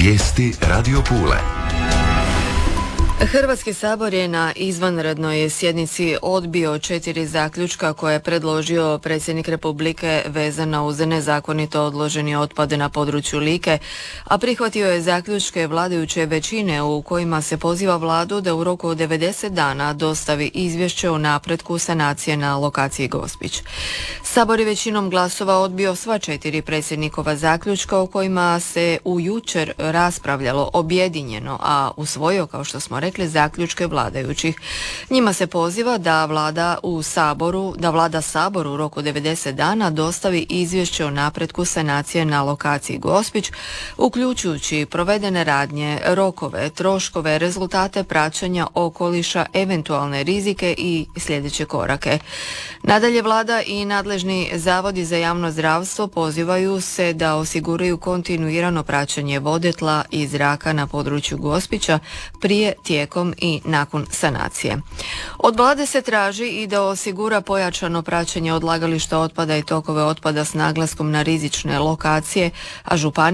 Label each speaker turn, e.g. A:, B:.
A: Vijesti Radio Pule.
B: Hrvatski sabor je na izvanrednoj sjednici odbio 4 zaključka koje je predložio predsjednik Republike vezano uz nezakonito odloženi otpad na području Like, a prihvatio je zaključke vladajuće većine u kojima se poziva vladu da u roku od 90 dana dostavi izvješće o napretku sanacije na lokaciji Gospić. Sabor je većinom glasova odbio sva 4 predsjednikova zaključka o kojima se ujučer raspravljalo objedinjeno, a usvojio, kao što smo rekli, zaključke vladajućih. Njima se poziva da vlada Saboru u roku 90 dana dostavi izvješće o napretku sanacije na lokaciji Gospić, uključujući provedene radnje, rokove, troškove, rezultate praćenja okoliša, eventualne rizike i sljedeće korake. Nadalje, vlada i nadležni zavodi za javno zdravstvo pozivaju se da osiguraju kontinuirano praćenje vode, tla i zraka na području Gospića prije, tijekom i nakon sanacije. Od vlade se traži i da osigura pojačano praćenje odlagališta otpada i tokove otpada s naglaskom na rizične lokacije, a županije